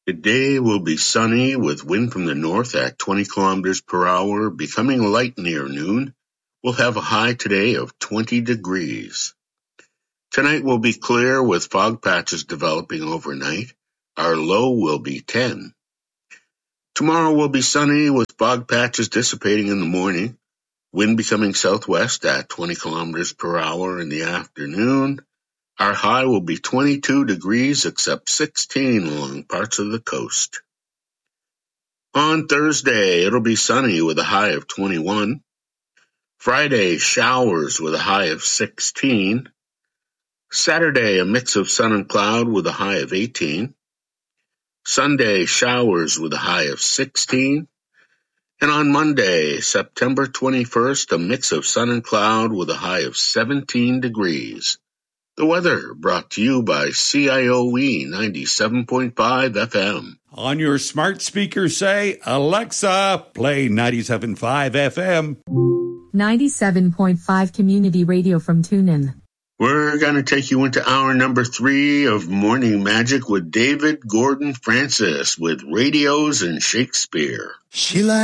Today will be sunny with wind from the north at 20 kilometers per hour, becoming light near noon. We'll have a high today of 20 degrees. Tonight will be clear with fog patches developing overnight. Our low will be 10. Tomorrow will be sunny with fog patches dissipating in the morning. Wind becoming southwest at 20 kilometers per hour in the afternoon. Our high will be 22 degrees except 16 along parts of the coast. On Thursday, it'll be sunny with a high of 21. Friday, showers with a high of 16. Saturday, a mix of sun and cloud with a high of 18. Sunday, showers with a high of 16. And on Monday, September 21st, a mix of sun and cloud with a high of 17 degrees. The weather brought to you by CIOE 97.5 FM. On your smart speaker, say, Alexa, play 97.5 FM. 97.5 Community Radio from TuneIn. We're going to take you into hour number 3 of Morning Magic with David Gordon Francis with Radios and Shakespeare. She